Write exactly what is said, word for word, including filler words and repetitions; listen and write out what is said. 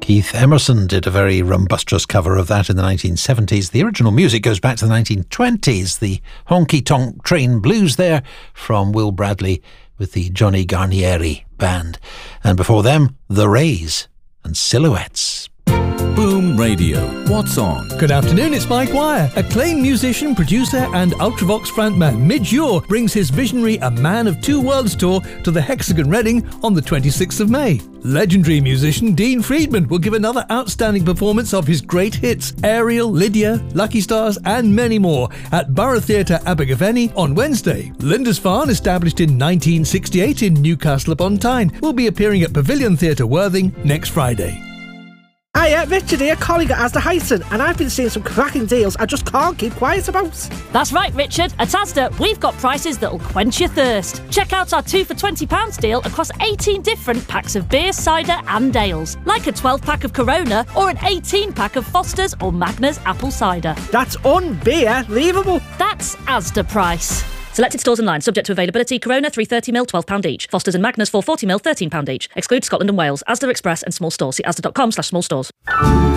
Keith Emerson did a very rumbustrous cover of that in the nineteen seventies. The original music goes back to the nineteen twenties. The Honky Tonk Train Blues there from Will Bradley with the Johnny Garnieri Band. And before them, The Rays and Silhouettes. Boom Radio. What's on? Good afternoon, it's Mike Wire. Acclaimed musician, producer and Ultravox frontman Midge Ure brings his visionary A Man of Two Worlds tour to the Hexagon Reading on the twenty-sixth of May. Legendary musician Dean Friedman will give another outstanding performance of his great hits Ariel, Lydia, Lucky Stars and many more at Borough Theatre Abergavenny on Wednesday. Lindisfarne, established in nineteen sixty-eight in Newcastle upon Tyne, will be appearing at Pavilion Theatre Worthing next Friday. Hiya, Richard here, colleague at Asda Hyson, and I've been seeing some cracking deals I just can't keep quiet about. That's right, Richard. At Asda, we've got prices that'll quench your thirst. Check out our two for twenty pounds deal across eighteen different packs of beer, cider and ales, like a twelve pack of Corona or an eighteen pack of Foster's or Magna's apple cider. That's unbelievable. That's Asda price. Selected stores and lines, subject to availability. Corona three hundred thirty milliliters, twelve pounds each. Foster's and Magners four hundred forty milliliters, thirteen pounds each. Exclude Scotland and Wales. Asda Express and small stores. See asda dot com slash small stores.